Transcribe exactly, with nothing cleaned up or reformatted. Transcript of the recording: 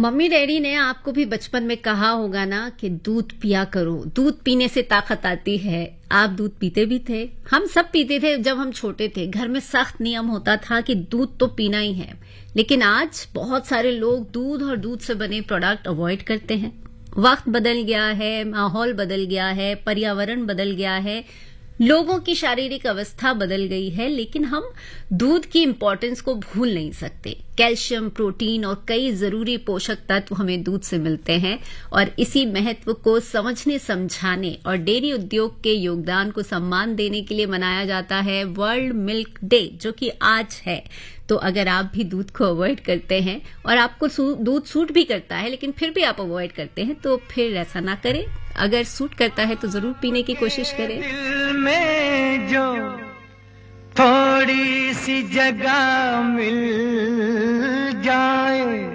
Mummy daddy ने आपको भी बचपन में कहा होगा ना कि दूध पिया करो, दूध पीने से ताकत आती है। आप दूध पीते भी थे, हम सब पीते थे जब हम छोटे थे। घर में सख्त नियम होता था कि दूध तो पीना ही है। लेकिन आज बहुत सारे लोग दूध और दूध से बने प्रोडक्ट अवॉइड करते हैं। वक्त बदल गया है, माहौल बदल गया है, पर्यावरण बदल गया है, लोगों की शारीरिक अवस्था बदल गई है, लेकिन हम दूध की इंपॉर्टेंस को भूल नहीं सकते। कैल्शियम, प्रोटीन और कई जरूरी पोषक तत्व हमें दूध से मिलते हैं और इसी महत्व को समझने, समझाने और डेयरी उद्योग के योगदान को सम्मान देने के लिए मनाया जाता है वर्ल्ड मिल्क डे, जो कि आज है। तो अगर आप भी दूध को अवॉइड करते हैं और आपको दूध सूट भी करता है लेकिन फिर भी आप अवॉइड करते हैं, तो फिर ऐसा ना करें। अगर सूट करता है तो जरूर पीने की कोशिश करें। दिल में जो थोड़ी सी जगह मिल जाए